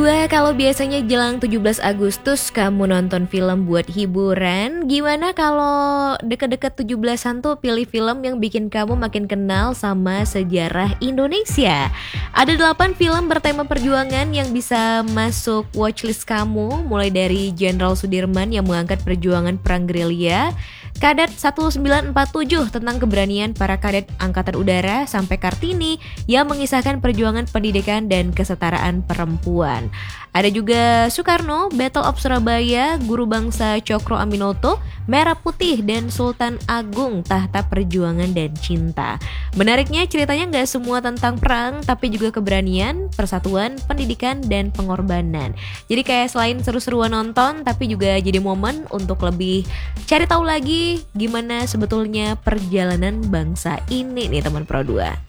Pro 2, kalau biasanya jelang 17 Agustus kamu nonton film buat hiburan, gimana kalau deket-deket 17-an tuh pilih film yang bikin kamu makin kenal sama sejarah Indonesia? Ada 8 film bertema perjuangan yang bisa masuk watchlist kamu, mulai dari Jenderal Sudirman yang mengangkat perjuangan Perang Gerilya, Kadet 1947 tentang keberanian para kadet Angkatan Udara, sampai Kartini yang mengisahkan perjuangan pendidikan dan kesetaraan perempuan. Ada juga Soekarno, Battle of Surabaya, Guru Bangsa Cokro Aminoto, Merah Putih, dan Sultan Agung, Tahta Perjuangan dan Cinta. Menariknya ceritanya nggak semua tentang perang, tapi juga keberanian, persatuan, pendidikan, dan pengorbanan. Jadi kayak selain seru-seruan nonton, tapi juga jadi momen untuk lebih cari tahu lagi gimana sebetulnya perjalanan bangsa ini nih teman Pro 2.